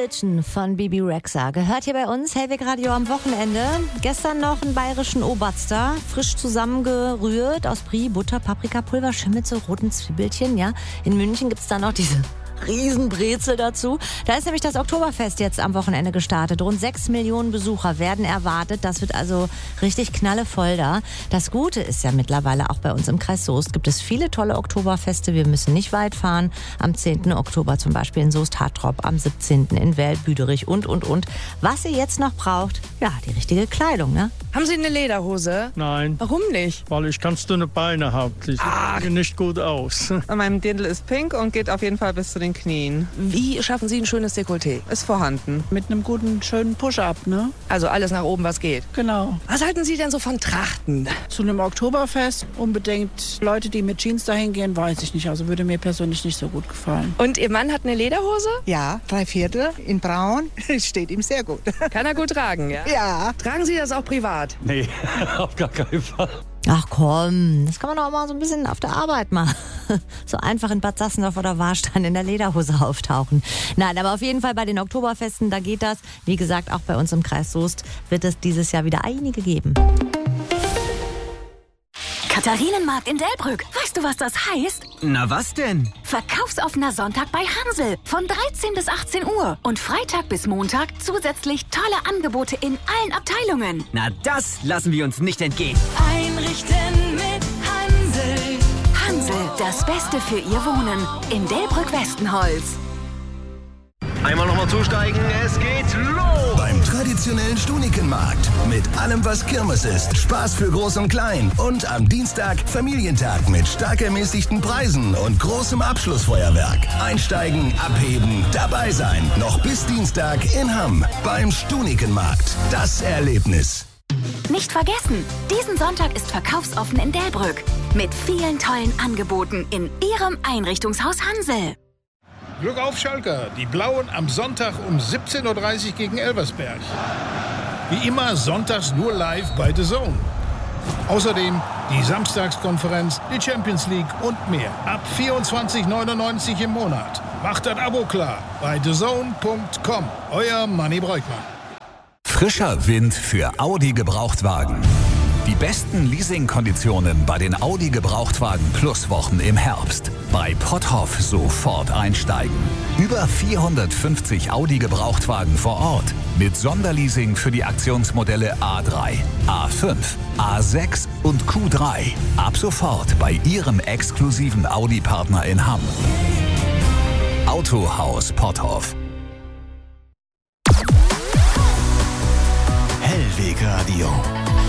Religion von Bibi Rexha. Gehört hier bei uns, Hellweg Radio am Wochenende. Gestern noch einen bayerischen Oberster, frisch zusammengerührt aus Brie, Butter, Paprikapulver, Schimmelze, roten Zwiebelchen. Ja. In München gibt's da noch diese Riesenbrezel dazu. Da ist nämlich das Oktoberfest jetzt am Wochenende gestartet. Rund 6 Millionen Besucher werden erwartet. Das wird also richtig knallevoll da. Das Gute ist ja mittlerweile auch bei uns im Kreis Soest gibt es viele tolle Oktoberfeste. Wir müssen nicht weit fahren. Am 10. Oktober zum Beispiel in Soest-Hartrop, am 17. in Weltbüderich und. Was ihr jetzt noch braucht, ja, die richtige Kleidung, ne? Haben Sie eine Lederhose? Nein. Warum nicht? Weil ich ganz dünne Beine habe. Die sehen nicht gut aus. Mein Dirndl ist pink und geht auf jeden Fall bis zu den Knien. Wie schaffen Sie ein schönes Dekolleté? Ist vorhanden. Mit einem guten, schönen Push-Up, ne? Also alles nach oben, was geht. Genau. Was halten Sie denn so von Trachten? Zu einem Oktoberfest unbedingt Leute, die mit Jeans dahin gehen, weiß ich nicht. Also würde mir persönlich nicht so gut gefallen. Und Ihr Mann hat eine Lederhose? Ja, 3/4 in braun. Steht ihm sehr gut. Kann er gut tragen, ja? Ja. Tragen Sie das auch privat? Nee, auf gar keinen Fall. Ach komm, das kann man doch auch mal so ein bisschen auf der Arbeit machen. So einfach in Bad Sassendorf oder Warstein in der Lederhose auftauchen. Nein, aber auf jeden Fall bei den Oktoberfesten, da geht das. Wie gesagt, auch bei uns im Kreis Soest wird es dieses Jahr wieder einige geben. Katharinenmarkt in Delbrück. Weißt du, was das heißt? Na was denn? Verkaufsoffener Sonntag bei Hansel von 13 bis 18 Uhr. Und Freitag bis Montag zusätzlich tolle Angebote in allen Abteilungen. Na das lassen wir uns nicht entgehen. Einrichten mit Hansel. Hansel, das Beste für Ihr Wohnen. In Delbrück-Westenholz. Einmal nochmal zusteigen, es geht los! Beim traditionellen Stunikenmarkt. Mit allem, was Kirmes ist. Spaß für Groß und Klein. Und am Dienstag Familientag mit stark ermäßigten Preisen und großem Abschlussfeuerwerk. Einsteigen, abheben, dabei sein. Noch bis Dienstag in Hamm. Beim Stunikenmarkt. Das Erlebnis. Nicht vergessen, diesen Sonntag ist verkaufsoffen in Delbrück. Mit vielen tollen Angeboten in Ihrem Einrichtungshaus Hansel. Glück auf, Schalker. Die Blauen am Sonntag um 17.30 Uhr gegen Elversberg. Wie immer sonntags nur live bei The Zone. Außerdem die Samstagskonferenz, die Champions League und mehr. Ab 24,99 im Monat. Macht das Abo klar bei thezone.com. Euer Manni Breukmann. Frischer Wind für Audi Gebrauchtwagen. Die besten Leasingkonditionen bei den Audi Gebrauchtwagen Plus Wochen im Herbst. Bei Potthoff sofort einsteigen. Über 450 Audi Gebrauchtwagen vor Ort. Mit Sonderleasing für die Aktionsmodelle A3, A5, A6 und Q3. Ab sofort bei Ihrem exklusiven Audi-Partner in Hamm. Autohaus Potthoff. Hellweg Radio.